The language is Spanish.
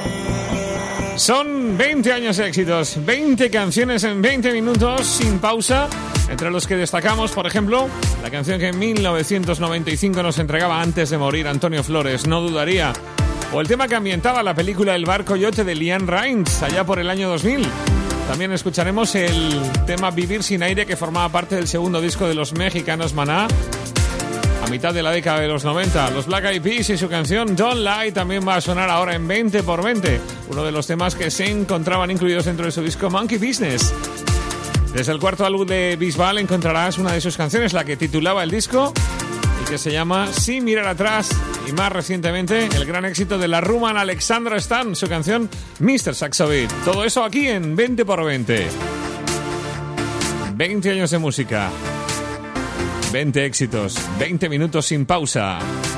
Son 20 años de éxitos, 20 canciones en 20 minutos sin pausa, entre los que destacamos, por ejemplo, la canción que en 1995 nos entregaba antes de morir Antonio Flores, No dudaría, o el tema que ambientaba la película El bar coyote de Lian Rimes, allá por el año 2000. También escucharemos el tema Vivir sin aire, que formaba parte del segundo disco de los mexicanos Maná, a mitad de la década de los 90. Los Black Eyed Peas y su canción Don't Lie también va a sonar ahora en 20 por 20, uno de los temas que se encontraban incluidos dentro de su disco Monkey Business. Desde el cuarto álbum de Bisbal encontrarás una de sus canciones, la que titulaba el disco y que se llama Sin mirar atrás, y más recientemente el gran éxito de la rumana Alexandra Stan, su canción Mr. Saxo Beat. Todo eso aquí en 20 por 20. 20 años de música, 20 éxitos, 20 minutos sin pausa.